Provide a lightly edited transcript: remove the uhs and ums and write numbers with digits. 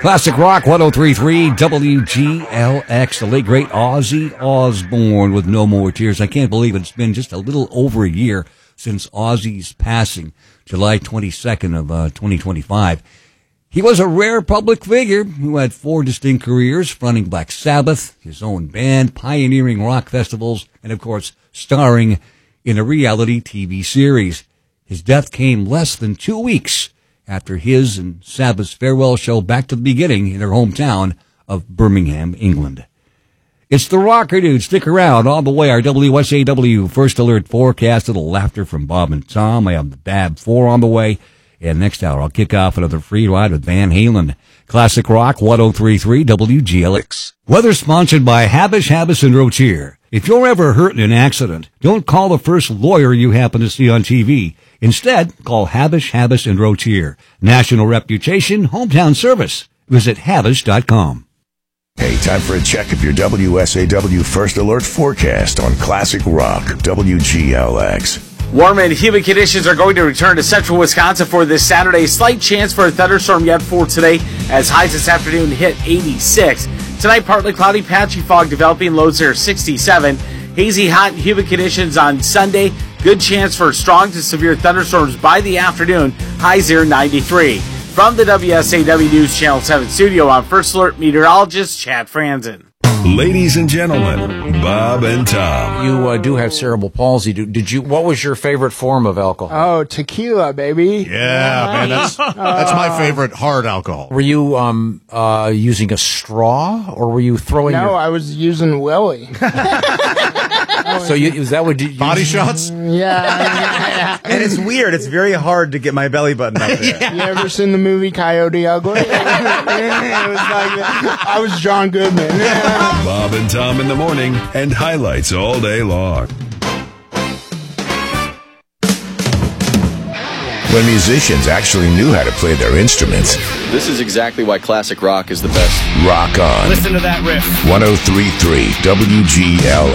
Classic Rock 103.3 WGLX. The late, great Ozzy Osbourne with No More Tears. I can't believe it's been just a little over a year since Ozzy's passing, July 22nd of 2025. He was a rare public figure who had 4 distinct careers, fronting Black Sabbath, his own band, pioneering rock festivals, and of course, starring in a reality TV series. His death came less than 2 weeks after his and Sabbath's farewell show Back to the Beginning in their hometown of Birmingham, England. It's the Rocker Dude. Stick around. On the way, our WSAW First Alert forecast. A little laughter from Bob and Tom. I have the Bab 4 on the way. And next hour, I'll kick off another free ride with Van Halen. Classic Rock 103.3 WGLX. Weather sponsored by Habish, Habis, and Rotier. If you're ever hurt in an accident, don't call the first lawyer you happen to see on TV. Instead, call Habish, Habis, and Rotier. National reputation, hometown service. Visit Habish.com. Hey, time for a check of your WSAW First Alert forecast on Classic Rock WGLX. Warm and humid conditions are going to return to central Wisconsin for this Saturday. Slight chance for a thunderstorm yet for today as highs this afternoon hit 86. Tonight, partly cloudy, patchy fog developing, lows there 67. Hazy, hot, and humid conditions on Sunday. Good chance for strong to severe thunderstorms by the afternoon. Highs there 93. From the WSAW News Channel 7 studio, I'm First Alert meteorologist Chad Franzen. Ladies and gentlemen, Bob and Tom. You do have cerebral palsy. Did you? What was your favorite form of alcohol? Oh, tequila, baby. Yeah, man, that's my favorite hard alcohol. Were you using a straw, or were you throwing? No, I was using Willie. So is that what you body shots? Yeah. And it's weird. It's very hard to get my belly button up there. You ever seen the movie Coyote Ugly? It was like I was John Goodman. Bob and Tom in the morning and highlights all day long. When musicians actually knew how to play their instruments. This is exactly why classic rock is the best. Rock on. Listen to that riff. 103.3 WGL.